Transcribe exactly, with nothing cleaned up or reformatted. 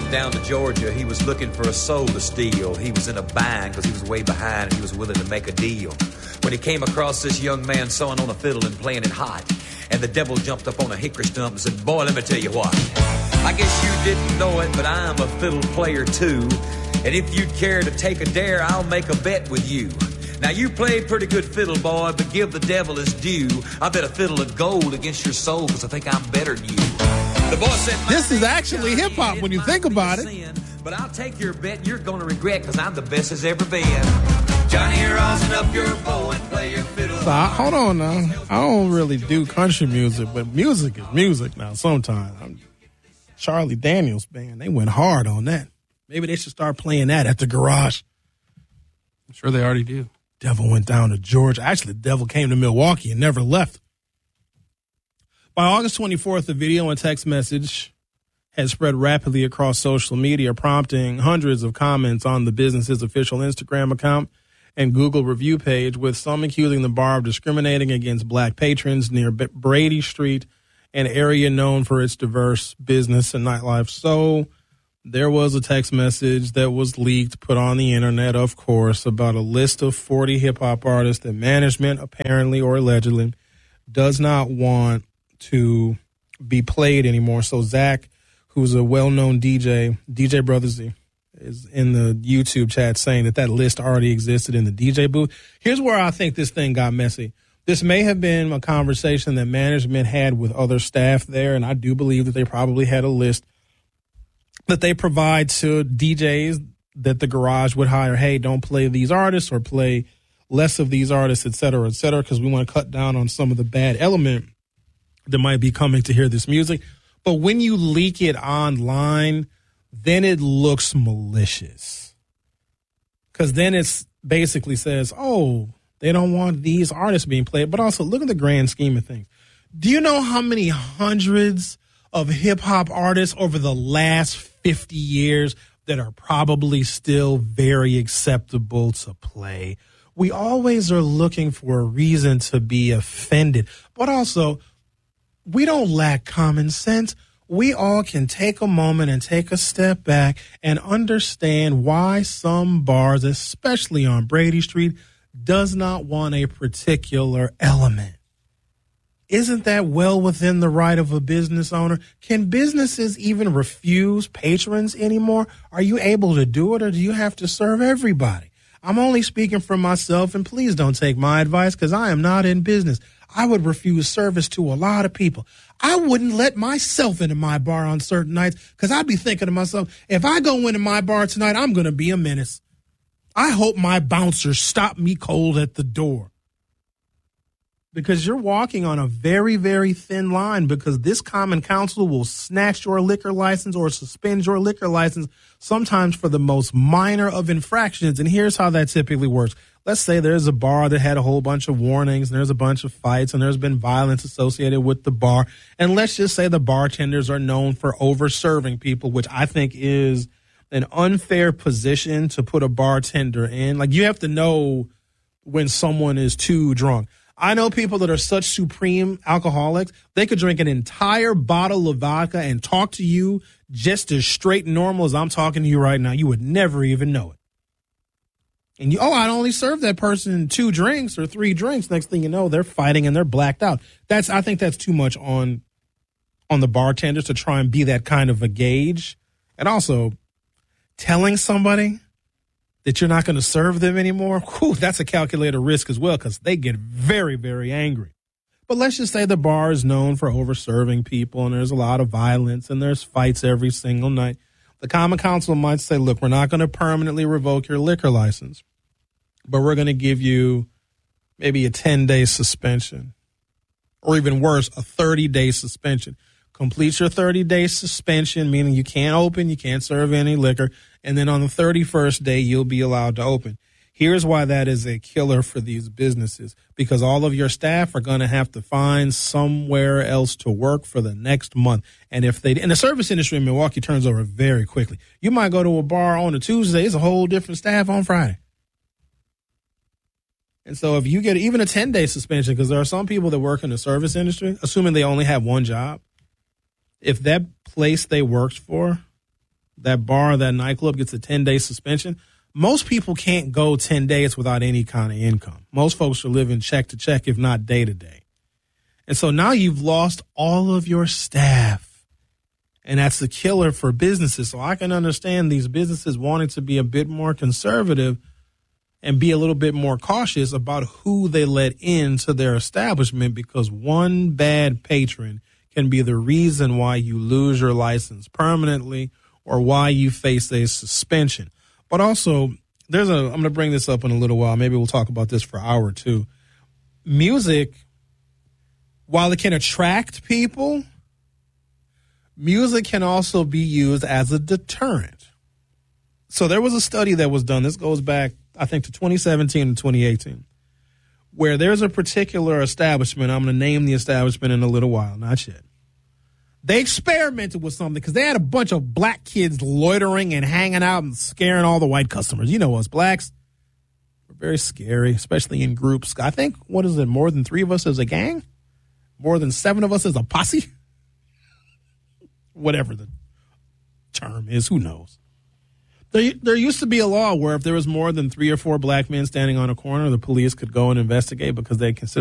went down to Georgia. He was looking for a soul to steal. He was in a bind because he was way behind and he was willing to make a deal. When he came across this young man sawing on a fiddle and playing it hot, and the devil jumped up on a hickory stump and said, boy, let me tell you what. I guess you didn't know it, but I'm a fiddle player too. And if you'd care to take a dare, I'll make a bet with you. Now, you play pretty good fiddle, boy, but give the devil his due. I bet a fiddle of gold against your soul because I think I'm better than you. The boy said, this is actually hip-hop when you think about it. Sin, but I'll take your bet you're going to regret because I'm the best as ever been. Johnny, rosin up your bow and play your fiddle. So I, hold on now. I don't really do country music, but music is music now sometimes. I'm, Charlie Daniels Band, they went hard on that. Maybe they should start playing that at the garage. I'm sure they already do. Devil went down to Georgia. Actually, the devil came to Milwaukee and never left. By August twenty-fourth, the video and text message had spread rapidly across social media, prompting hundreds of comments on the business's official Instagram account and Google review page, with some accusing the bar of discriminating against black patrons near Brady Street, an area known for its diverse business and nightlife. So there was a text message that was leaked, put on the internet, of course, about a list of forty hip-hop artists that management, apparently or allegedly, does not want to be played anymore. So Zach, who's a well-known D J, D J Brother Z, is in the YouTube chat saying that that list already existed in the D J booth. Here's where I think this thing got messy. This may have been a conversation that management had with other staff there, and I do believe that they probably had a list that they provide to D Js that the garage would hire. Hey, don't play these artists or play less of these artists, et cetera, et cetera, because we want to cut down on some of the bad element that might be coming to hear this music. But when you leak it online, then it looks malicious. Because then it's basically says, oh, they don't want these artists being played. But also, look at the grand scheme of things. Do you know how many hundreds of hip-hop artists over the last fifty years that are probably still very acceptable to play? We always are looking for a reason to be offended. But also, we don't lack common sense. We all can take a moment and take a step back and understand why some bars, especially on Brady Street, does not want a particular element. Isn't that well within the right of a business owner? Can businesses even refuse patrons anymore? Are you able to do it, or do you have to serve everybody? I'm only speaking for myself, and please don't take my advice because I am not in business. I would refuse service to a lot of people. I wouldn't let myself into my bar on certain nights because I'd be thinking to myself, if I go into my bar tonight, I'm going to be a menace. I hope my bouncers stop me cold at the door. Because you're walking on a very, very thin line, because this common council will snatch your liquor license or suspend your liquor license, sometimes for the most minor of infractions. And here's how that typically works. Let's say there's a bar that had a whole bunch of warnings, and there's a bunch of fights, and there's been violence associated with the bar. And let's just say the bartenders are known for over-serving people, which I think is an unfair position to put a bartender in. Like, you have to know when someone is too drunk. I know people that are such supreme alcoholics, they could drink an entire bottle of vodka and talk to you just as straight and normal as I'm talking to you right now. You would never even know it. And you, oh, I only served that person two drinks or three drinks. Next thing you know, they're fighting and they're blacked out. That's, I think that's too much on, on the bartenders to try and be that kind of a gauge. And also, telling somebody that you're not going to serve them anymore, whew, that's a calculated risk as well, because they get very, very angry. But let's just say the bar is known for over-serving people, and there's a lot of violence, and there's fights every single night. The Common Council might say, look, we're not going to permanently revoke your liquor license, but we're going to give you maybe a ten-day suspension, or even worse, a thirty-day suspension. Complete your thirty-day suspension, meaning you can't open, you can't serve any liquor, and then on the thirty-first day, you'll be allowed to open. Here's why that is a killer for these businesses, because all of your staff are going to have to find somewhere else to work for the next month. And if they, and the service industry in Milwaukee turns over very quickly. You might go to a bar on a Tuesday, it's a whole different staff on Friday. And so if you get even a ten-day suspension, because there are some people that work in the service industry, assuming they only have one job, if that place they worked for that bar, that nightclub gets a ten-day suspension. Most people can't go ten days without any kind of income. Most folks are living check to check, if not day to day. And so now you've lost all of your staff. And that's the killer for businesses. So I can understand these businesses wanting to be a bit more conservative and be a little bit more cautious about who they let into their establishment, because one bad patron can be the reason why you lose your license permanently or why you face a suspension. But also, there's a, I'm going to bring this up in a little while. Maybe we'll talk about this for an hour or two. Music, while it can attract people, music can also be used as a deterrent. So there was a study that was done. This goes back, I think, to twenty seventeen and twenty eighteen, where there's a particular establishment. I'm going to name the establishment in a little while, not yet. They experimented with something because they had a bunch of black kids loitering and hanging out and scaring all the white customers. You know us blacks. We're very scary, especially in groups. I think, what is it, more than three of us as a gang? More than seven of us as a posse? Whatever the term is, who knows? There, there used to be a law where if there was more than three or four black men standing on a corner, the police could go and investigate because they consider